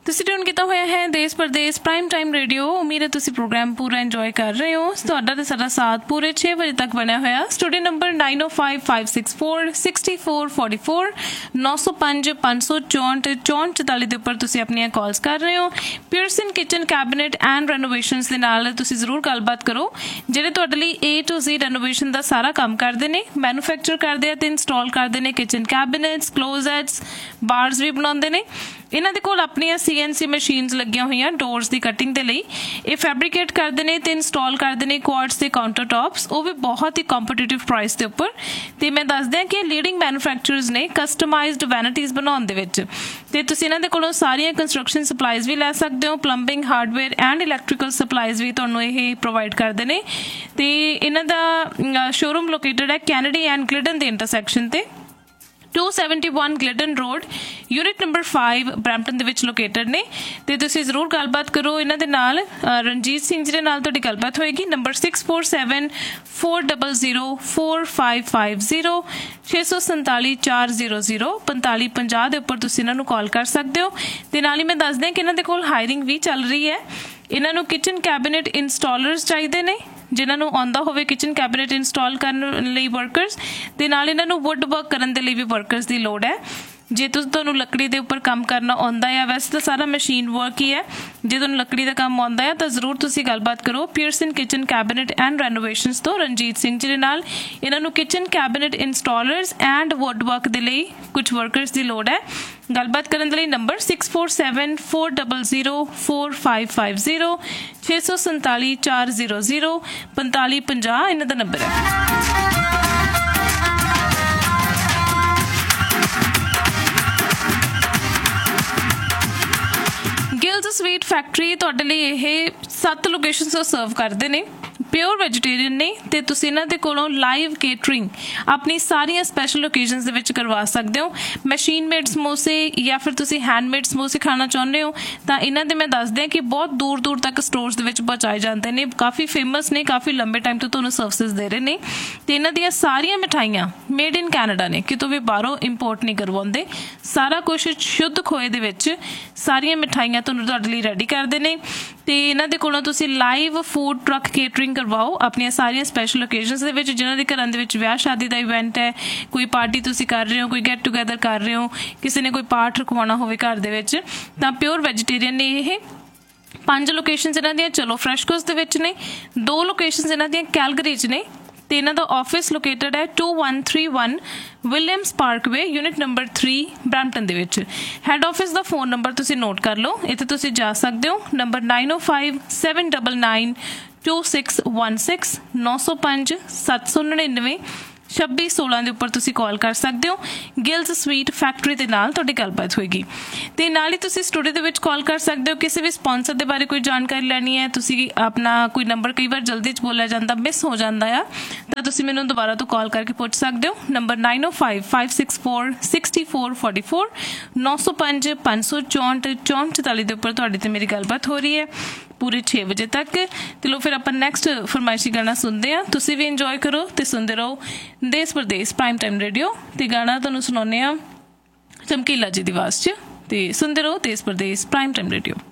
ਤੁਸੀਂ ਟਿਊਨ ਕੀਤਾ ਹੋਇਆ ਹੈ ਦੇਸ਼ ਪ੍ਰਦੇਸ਼ ਪ੍ਰਾਈਮ ਟਾਈਮ ਰੇਡੀਓ। ਉਮੀਦ ਹੈ ਤੁਸੀਂ ਪ੍ਰੋਗਰਾਮ ਪੂਰਾ ਇੰਜੋਏ ਕਰ ਰਹੇ ਹੋ। ਤੁਹਾਡਾ ਤੇ ਸਾਡਾ ਸਾਥ ਪੂਰੇ 6 ਵਜੇ ਤੱਕ ਬਣਿਆ ਹੋਇਆ। ਸਟੂਡੀਓ ਨੰਬਰ 9055646444 905 564 6444 ਦੇ ਉੱਪਰ ਤੁਸੀਂ ਆਪਣੀਆਂ ਕਾਲਸ ਕਰ ਰਹੇ ਹੋ। ਪਿਅਰਸਨ ਕਿਚਨ ਕੈਬਨਿਟ ਐਂਡ ਰੈਨੋਵੇਸ਼ਨਸ ਦੇ ਨਾਲ ਤੁਸੀਂ ਜ਼ਰੂਰ ਗੱਲਬਾਤ ਕਰੋ, ਜਿਹੜੇ ਤੁਹਾਡੇ ਲਈ A to Z ਰੈਨੋਵੇਸ਼ਨ ਦਾ ਸਾਰਾ ਕੰਮ ਕਰਦੇ ਨੇ, ਮੈਨੂਫੈਕਚਰ ਕਰਦੇ ਆ ਤੇ ਇੰਸਟਾਲ ਕਰਦੇ ਨੇ ਕਿਚਨ ਕੈਬਨਿਟਸ, ਕਲੋਜ਼ੈਟਸ, ਬਾਰਸ ਵੀ ਬਣਾਉਂਦੇ ਨੇ। ਇਹਨਾਂ ਦੇ ਕੋਲ ਆਪਣੀਆਂ CNC ਮਸ਼ੀਨਸ ਲੱਗੀਆਂ ਹੋਈਆਂ ਡੋਰਸ ਦੀ ਕਟਿੰਗ ਦੇ ਲਈ। ਇਹ ਫੈਬਰੀਕੇਟ ਕਰਦੇ ਨੇ ਤੇ ਇੰਸਟਾਲ ਕਰਦੇ ਨੇ ਕੁਆਰਟਸ ਦੇ ਕਾਊਂਟਰ ਟੌਪਸ, ਉਹ ਵੀ ਬਹੁਤ ਹੀ ਕੰਪੀਟੀਟਿਵ ਪ੍ਰਾਈਸ ਦੇ ਉੱਪਰ। ਤੇ ਮੈਂ ਦੱਸ ਦਿਆਂ ਕਿ ਲੀਡਿੰਗ ਮੈਨੂਫੈਕਚਰਰਸ ਨੇ ਕਸਟਮਾਈਜ਼ਡ ਵੈਨਿਟੀਜ਼ ਬਣਾਉਣ ਦੇ ਵਿੱਚ। ਤੇ ਤੁਸੀਂ ਇਹਨਾਂ ਦੇ ਕੋਲੋਂ ਸਾਰੀਆਂ ਕੰਸਟਰਕਸ਼ਨ ਸਪਲਾਈਜ਼ ਵੀ ਲੈ ਸਕਦੇ ਹੋ। Plumbing, hardware and electrical supplies ਵੀ ਤੁਹਾਨੂੰ ਇਹ ਪ੍ਰੋਵਾਈਡ ਕਰਦੇ ਨੇ। ਤੇ ਇਹਨਾਂ ਦਾ ਸ਼ੋਰੂਮ ਲੋਕੇਟਡ ਹੈ ਕੈਨੇਡੀ ਐਂਡ ਗਲਿਡਨ ਦੇ ਇੰਟਰਸੈਕਸ਼ਨ ਤੇ 271 ਗਲਿਡਨ ਰੋਡ, ਯੂਨਿਟ ਨੰਬਰ 5 ਬਰੈਂਪਟਨ ਦੇ ਵਿੱਚ ਲੋਕੇਟਡ ਨੇ। ਤੇ ਤੁਸੀਂ ਜ਼ਰੂਰ ਗੱਲਬਾਤ ਕਰੋ ਇਹਨਾਂ ਦੇ ਨਾਲ। ਰਣਜੀਤ ਸਿੰਘ ਜੀ ਦੇ ਨਾਲ ਤੁਹਾਡੀ ਗੱਲਬਾਤ ਹੋਏਗੀ। ਨੰਬਰ 6474004550 647 400 4550 ਦੇ ਉੱਪਰ ਤੁਸੀਂ ਇਹਨਾਂ ਨੂੰ ਕਾਲ ਕਰ ਸਕਦੇ ਹੋ। ਤੇ ਨਾਲ ਹੀ ਮੈਂ ਦੱਸ ਦਿਆਂ ਕਿ ਇਹਨਾਂ ਦੇ ਕੋਲ ਹਾਇਰਿੰਗ ਵੀ ਚੱਲ ਰਹੀ ਹੈ। ਇਹਨਾਂ ਨੂੰ ਕਿਚਨ ਕੈਬਨਿਟ ਇੰਸਟਾਲਰਸ ਚਾਹੀਦੇ ਨੇ, ਜਿਨ੍ਹਾਂ ਨੂੰ ਆਉਂਦਾ ਹੋਵੇ ਕਿਚਨ ਕੈਬਨਿਟ ਇੰਸਟਾਲ ਕਰਨ ਲਈ ਵਰਕਰਸ, ਤੇ ਨਾਲ ਇਹਨਾਂ ਨੂੰ ਵੁੱਡ ਵਰਕ ਕਰਨ ਦੇ ਲਈ ਵੀ ਵਰਕਰਸ ਦੀ ਲੋੜ ਹੈ। ਜੇ ਤੁਹਾਨੂੰ ਲੱਕੜੀ ਦੇ ਉੱਪਰ ਕੰਮ ਕਰਨਾ ਆਉਂਦਾ ਆ, ਵੈਸੇ ਤਾਂ ਸਾਰਾ ਮਸ਼ੀਨ ਵਰਕ ਹੀ ਹੈ, ਜੇ ਤੁਹਾਨੂੰ ਲੱਕੜੀ ਦਾ ਕੰਮ ਆਉਂਦਾ ਆ ਤਾਂ ਜ਼ਰੂਰ ਤੁਸੀਂ ਗੱਲਬਾਤ ਕਰੋ ਪਿਅਰਸਨ ਕਿਚਨ ਕੈਬਨਿਟ ਐਂਡ ਰੈਨੋਵੇਸ਼ਨਸ ਤੋਂ ਰਣਜੀਤ ਸਿੰਘ ਜੀ ਦੇ ਨਾਲ। ਇਹਨਾਂ ਨੂੰ kitchen cabinet ਇੰਸਟਾਲਰਸ and wood work ਦੇ ਲਈ ਕੁਝ ਵਰਕਰਸ ਦੀ ਲੋੜ ਹੈ। ਗੱਲਬਾਤ ਕਰਨ ਦੇ ਲਈ ਨੰਬਰ 6474004550 647 400 4550 ਇਹਨਾਂ ਦਾ ਨੰਬਰ ਹੈ। ਗਿਲਜ਼ ਸਵੀਟ ਫੈਕਟਰੀ ਤੁਹਾਡੇ ਲਈ ਇਹ 7 ਲੋਕੇਸ਼ਨਸ ਤੋਂ ਸਰਵ ਕਰਦੇ ਨੇ। ਪਿਓਰ ਵੈਜੀਟੇਰੀਅਨ ਨੇ ਤੇ ਤੁਸੀਂ ਇਹਨਾਂ ਦੇ ਕੋਲੋਂ ਲਾਈਵ ਕੇਟਰਿੰਗ ਆਪਣੀ ਸਾਰੀਆਂ ਸਪੈਸ਼ਲ ਓਕੇਜ਼ਨਸ ਦੇ ਵਿੱਚ ਕਰਵਾ ਸਕਦੇ ਹੋ। ਮਸ਼ੀਨ ਮੇਡ ਸਮੋਸੇ ਜਾਂ ਫਿਰ ਤੁਸੀਂ ਹੈਂਡਮੇਡ ਸਮੋਸੇ ਖਾਣਾ ਚਾਹੁੰਦੇ ਹੋ ਤਾਂ ਇਹਨਾਂ ਦੇ ਮੈਂ ਦੱਸਦੇ ਹਾਂ ਕਿ ਬਹੁਤ ਦੂਰ ਦੂਰ ਤੱਕ ਸਟੋਰਸ ਦੇ ਵਿੱਚ ਪਹੁੰਚਾਏ ਜਾਂਦੇ ਨੇ। ਕਾਫੀ ਫੇਮਸ ਨੇ, ਕਾਫੀ ਲੰਬੇ ਟਾਈਮ ਤੋਂ ਤੁਹਾਨੂੰ ਸਰਵਿਸਿਜ਼ ਦੇ ਰਹੇ ਨੇ। ਤੇ ਇਹਨਾਂ ਦੀਆਂ ਸਾਰੀਆਂ ਮਿਠਾਈਆਂ ਮੇਡ ਇਨ ਕੈਨੇਡਾ ਨੇ, ਕਿਤੋਂ ਵੀ ਬਾਹਰੋਂ ਇੰਪੋਰਟ ਨਹੀਂ ਕਰਵਾਉਂਦੇ। ਸਾਰਾ ਕੁਝ ਸ਼ੁੱਧ ਖੋਏ ਦੇ ਵਿੱਚ ਸਾਰੀਆਂ ਮਿਠਾਈਆਂ ਤੁਹਾਨੂੰ ਤੁਹਾਡੇ ਲਈ ਰੈਡੀ ਕਰਦੇ ਨੇ। ਤੇ ਇਹਨਾਂ ਦੇ ਕੋਲੋਂ ਤੁਸੀਂ ਲਾਈਵ ਫੂਡ ਟਰੱਕ ਕੇਟਰਿੰਗ ਕਰਵਾਓ ਆਪਣੀਆਂ ਸਾਰੀਆਂ ਸਪੈਸ਼ਲ ਓਕੇਜ਼ਨਸ ਦੇ ਵਿੱਚ। ਜਿਨ੍ਹਾਂ ਦੇ ਘਰਾਂ ਦੇ ਵਿੱਚ ਵਿਆਹ ਸ਼ਾਦੀ ਦਾ ਇਵੈਂਟ ਹੈ, ਕੋਈ ਪਾਰਟੀ ਤੁਸੀਂ ਕਰ ਰਹੇ ਹੋ, ਕੋਈ ਗੈਟ ਟੂਗੈਦਰ ਕਰ ਰਹੇ ਹੋ, ਕਿਸੇ ਨੇ ਕੋਈ ਪਾਠ ਰਖਵਾਉਣਾ ਹੋਵੇ ਘਰ ਦੇ ਵਿੱਚ, ਤਾਂ ਪਿਓਰ ਵੈਜੀਟੇਰੀਅਨ ਨੇ ਇਹ। 5 ਲੋਕੇਸ਼ਨਸ ਇਹਨਾਂ ਦੀਆਂ ਚਲੋ ਫਰੈਸ਼ਕੋਸ ਦੇ ਵਿੱਚ ਨੇ, 2 ਲੋਕੇਸ਼ਨਸ ਇਹਨਾਂ ਦੀਆਂ ਕੈਲਗਰੀ 'ਚ ਨੇ। ਤੇ ਇਹਨਾਂ ਦਾ ਆਫਿਸ ਲੋਕੇਟਡ ਹੈ 2131 Williams Parkway, unit number 3 Brampton ਦੇ ਵਿੱਚ। ਹੈੱਡ ਆਫਿਸ ਦਾ ਫੋਨ ਨੰਬਰ ਤੁਸੀਂ ਨੋਟ ਕਰ ਲਓ, ਇੱਥੇ ਤੁਸੀਂ ਜਾ ਸਕਦੇ ਹੋ। ਨੰਬਰ 905799 2616 905 799 2616 ਦੇ ਉੱਪਰ ਤੁਸੀਂ ਕਾਲ ਕਰ ਸਕਦੇ ਹੋ। ਗਿਲਜ਼ ਸਵੀਟ ਫੈਕਟਰੀ ਦੇ ਨਾਲ ਤੁਹਾਡੀ ਗੱਲਬਾਤ ਹੋਏਗੀ। ਤੇ ਨਾਲ ਹੀ ਤੁਸੀਂ ਸਟੂਡੀਓ ਦੇ ਵਿੱਚ ਕਾਲ ਕਰ ਸਕਦੇ ਹੋ। ਕਿਸੇ ਵੀ ਸਪਾਂਸਰ ਦੇ ਬਾਰੇ ਕੋਈ ਜਾਣਕਾਰੀ ਲੈਣੀ ਹੈ, ਤੁਸੀਂ ਆਪਣਾ ਕੋਈ ਨੰਬਰ ਕਈ ਵਾਰ ਜਲਦੀ 'ਚ ਬੋਲਿਆ ਜਾਂਦਾ, ਮਿਸ ਹੋ ਜਾਂਦਾ ਆ, ਤਾਂ ਤੁਸੀਂ ਮੈਨੂੰ ਦੁਬਾਰਾ ਤੋਂ ਕਾਲ ਕਰਕੇ ਪੁੱਛ ਸਕਦੇ ਹੋ। ਨੰਬਰ 905564 6444 905 564 6444 ਦੇ ਉੱਪਰ ਤੁਹਾਡੀ ਤੇ ਮੇਰੀ ਗੱਲਬਾਤ ਹੋ ਰਹੀ ਹੈ ਪੂਰੇ 6 ਵਜੇ ਤੱਕ। ਤੇ ਲੋ ਫਿਰ ਆਪਾਂ ਨੈਕਸਟ ਫਰਮਾਇਸ਼ੀ ਗਾਣਾ ਸੁਣਦੇ ਹਾਂ। ਤੁਸੀਂ ਵੀ ਇੰਜੋਏ ਕਰੋ ਤੇ ਸੁਣਦੇ ਰਹੋ ਦੇਸ਼ ਪ੍ਰਦੇਸ਼ ਪ੍ਰਾਈਮ ਟਾਈਮ ਰੇਡੀਓ। ਤੇ ਗਾਣਾ ਤੁਹਾਨੂੰ ਸੁਣਾਉਂਦੇ ਹਾਂ ਚਮਕੀਲਾ ਜੀ ਦੀ ਆਵਾਜ਼ 'ਚ। ਤੇ ਸੁਣਦੇ ਰਹੋ ਦੇਸ਼ ਪ੍ਰਦੇਸ਼ ਪ੍ਰਾਈਮ ਟਾਈਮ ਰੇਡੀਓ।